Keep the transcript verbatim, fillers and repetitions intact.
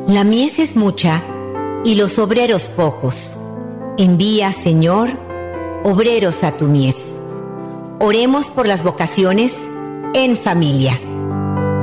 La mies es mucha y los obreros pocos. Envía, Señor, obreros a tu mies. Oremos por las vocaciones en familia.